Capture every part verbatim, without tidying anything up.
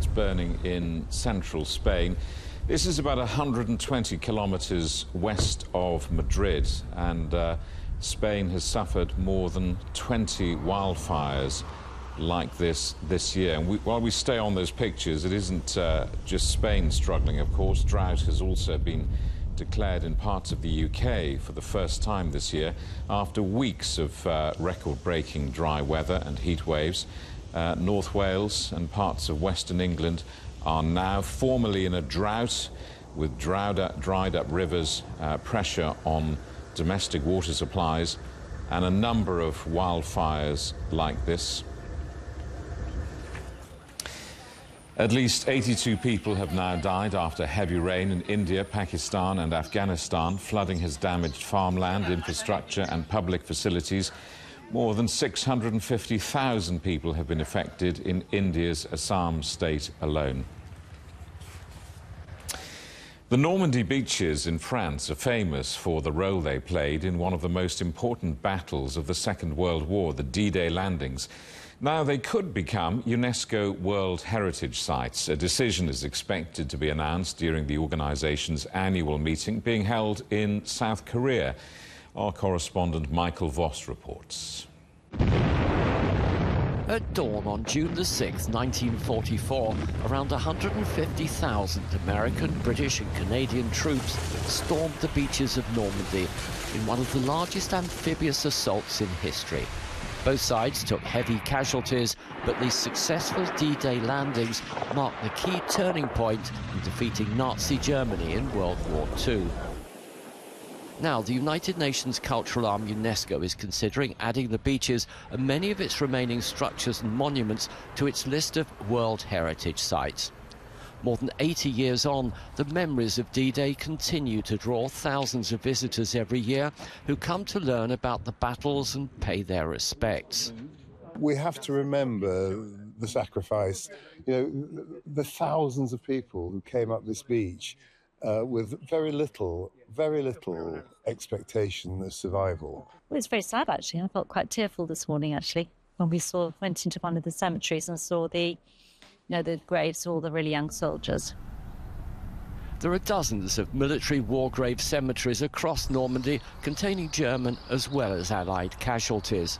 It's burning in central Spain. This is about one hundred twenty kilometers west of Madrid, and uh, Spain has suffered more than twenty wildfires like this this year. And we, while we stay on those pictures, it isn't uh, just Spain struggling, of course. Drought has also been declared in parts of the U K for the first time this year, after weeks of uh, record-breaking dry weather and heat waves. Uh, North Wales and parts of Western England are now formally in a drought, with dried up, dried up rivers, uh, pressure on domestic water supplies, and a number of wildfires like this. At least eighty-two people have now died after heavy rain in India, Pakistan and Afghanistan. Flooding has damaged farmland, infrastructure and public facilities. More than six hundred fifty thousand people have been affected in India's Assam state alone. The Normandy beaches in France are famous for the role they played in one of the most important battles of the Second World War, the D-Day landings. Now, they could become UNESCO World Heritage Sites. A decision is expected to be announced during the organisation's annual meeting being held in South Korea. Our correspondent Michael Voss reports. At dawn on June the sixth, nineteen forty-four, around one hundred fifty thousand American, British and Canadian troops stormed the beaches of Normandy in one of the largest amphibious assaults in history. Both sides took heavy casualties, but these successful D-Day landings marked the key turning point in defeating Nazi Germany in World War Two. Now, the United Nations cultural arm UNESCO is considering adding the beaches and many of its remaining structures and monuments to its list of World Heritage Sites. More than eighty years on, the memories of D-Day continue to draw thousands of visitors every year who come to learn about the battles and pay their respects. We have to remember the sacrifice, you know, the thousands of people who came up this beach uh, with very little, very little expectation of survival. Well, it's very sad, actually. I felt quite tearful this morning, actually, when we saw went into one of the cemeteries and saw the You know, the graves of all the really young soldiers. There are dozens of military war grave cemeteries across Normandy containing German as well as Allied casualties.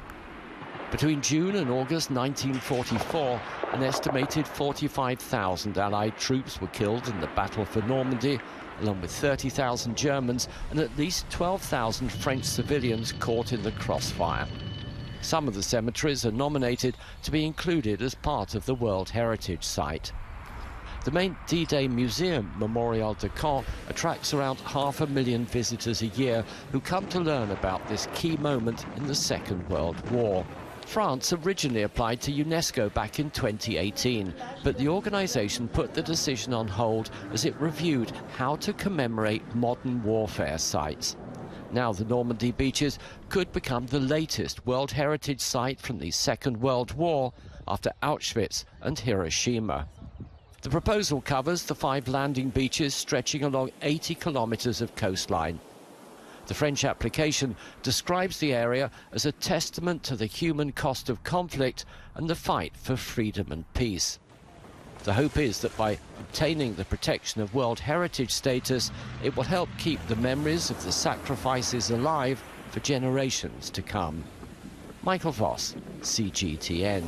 Between June and August nineteen forty-four, an estimated forty-five thousand Allied troops were killed in the Battle for Normandy, along with thirty thousand Germans and at least twelve thousand French civilians caught in the crossfire. Some of the cemeteries are nominated to be included as part of the World Heritage Site. The main D-Day Museum, Memorial de Caen, attracts around half a million visitors a year who come to learn about this key moment in the Second World War. France originally applied to UNESCO back in twenty eighteen, but the organisation put the decision on hold as it reviewed how to commemorate modern warfare sites. Now the Normandy beaches could become the latest World Heritage Site from the Second World War after Auschwitz and Hiroshima. The proposal covers the five landing beaches stretching along eighty kilometres of coastline. The French application describes the area as a testament to the human cost of conflict and the fight for freedom and peace. The hope is that by obtaining the protection of World Heritage status, it will help keep the memories of the sacrifices alive for generations to come. Michael Voss, C G T N.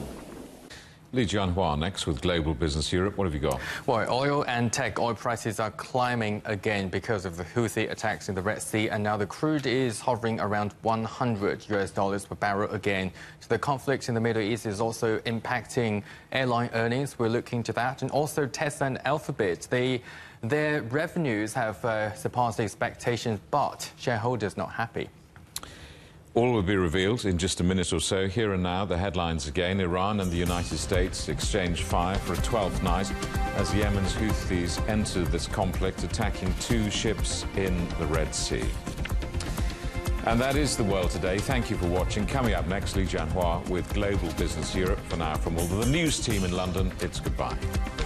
Li Jianhua next with Global Business Europe. What have you got? Well, oil and tech oil prices are climbing again because of the Houthi attacks in the Red Sea, and now the crude is hovering around one hundred U S dollars per barrel again. So the conflict in the Middle East is also impacting airline earnings. We're looking to that, and also Tesla and Alphabet. They, their revenues have uh, surpassed expectations, but shareholders not happy. All will be revealed in just a minute or so. Here and now, the headlines again. Iran and the United States exchange fire for a twelfth night as Yemen's Houthis enter this conflict, attacking two ships in the Red Sea. And that is the world today. Thank you for watching. Coming up next, Li Jianhua with Global Business Europe. For now, from all of the news team in London, it's goodbye.